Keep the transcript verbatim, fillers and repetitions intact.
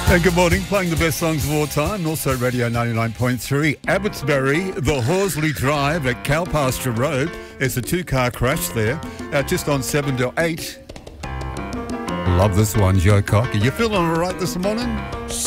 And good morning, playing the best songs of all time, and also Radio ninety-nine point three. Abbotsbury, the Horsley Drive at Cowpasture Road. There's a two-car crash there, uh, just on seven to eight. Love this one, Joe Cocker. You feeling all right this morning?